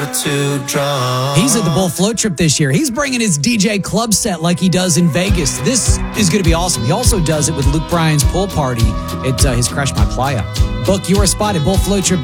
He's at the Bull Float Trip this year. He's bringing his DJ club set like he does in Vegas. This is going to be awesome. He also does it with Luke Bryan's pool party at his Crash My Playa. Book your spot at Bull Float Trip